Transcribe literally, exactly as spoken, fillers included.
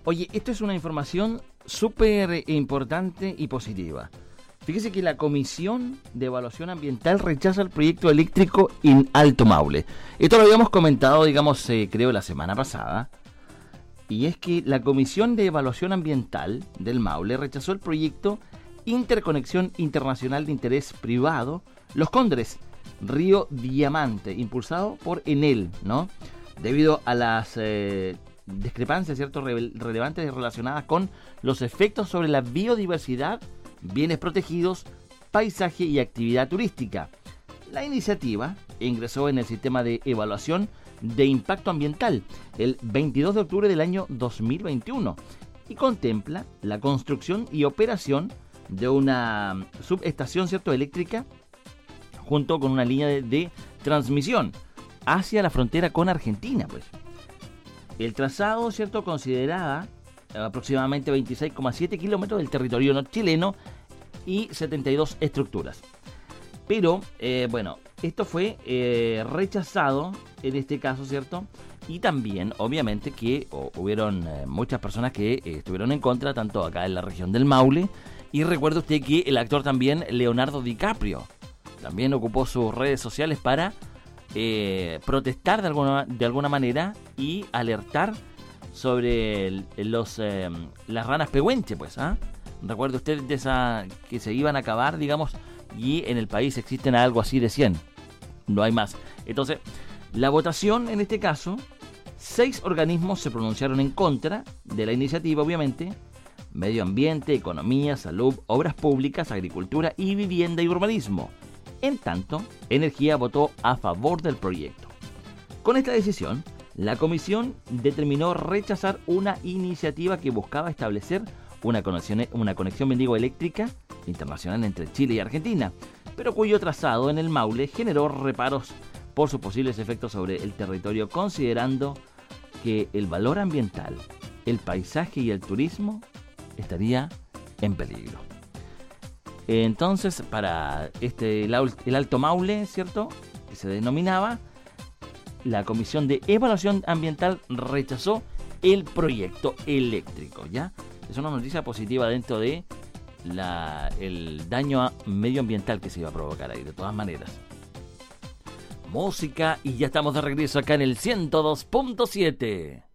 Oye, esto es una información súper importante y positiva. Fíjese que la Comisión de Evaluación Ambiental rechaza el proyecto eléctrico en Alto Maule. Esto lo habíamos comentado, digamos, eh, creo la semana pasada. Y es que la Comisión de Evaluación Ambiental del Maule rechazó el proyecto Interconexión Internacional de Interés Privado, Los Cóndores, Río Diamante, impulsado por Enel, ¿no? Debido a las eh, discrepancias, ¿cierto?, Re- relevantes relacionadas con los efectos sobre la biodiversidad, bienes protegidos, paisaje y actividad turística. La iniciativa ingresó en el sistema de evaluación de impacto ambiental el veintidós de octubre del año dos mil veintiuno y contempla la construcción y operación de una subestación, ¿cierto?, eléctrica junto con una línea de, de transmisión hacia la frontera con Argentina, pues. El trazado, ¿cierto?, consideraba aproximadamente veintiséis coma siete kilómetros del territorio chileno y setenta y dos estructuras. Pero, eh, bueno, esto fue eh, rechazado en este caso, ¿cierto? Y también, obviamente, que oh, hubieron eh, muchas personas que eh, estuvieron en contra, tanto acá en la región del Maule. Y recuerde usted que el actor también, Leonardo DiCaprio, también ocupó sus redes sociales para eh, protestar de alguna, de alguna manera y alertar sobre el, los eh, las ranas pehuenche, pues, ¿ah? ¿eh? Recuerde usted de esa que se iban a acabar, digamos, y en el país existen algo así de cien. No hay más. Entonces, la votación en este caso, seis organismos se pronunciaron en contra de la iniciativa, obviamente. Medio ambiente, economía, salud, obras públicas, agricultura y vivienda y urbanismo. En tanto, Energía votó a favor del proyecto. Con esta decisión, la comisión determinó rechazar una iniciativa que buscaba establecer una conexión, una conexión bendigo eléctrica internacional entre Chile y Argentina, pero cuyo trazado en el Maule generó reparos por sus posibles efectos sobre el territorio, considerando que el valor ambiental, el paisaje y el turismo estaría en peligro. Entonces, para este el Alto Maule, ¿cierto?, que se denominaba, la Comisión de Evaluación Ambiental rechazó el proyecto eléctrico, ¿ya? Es una noticia positiva dentro de la, el daño medioambiental que se iba a provocar ahí, de todas maneras. Música, y ya estamos de regreso acá en el ciento dos punto siete.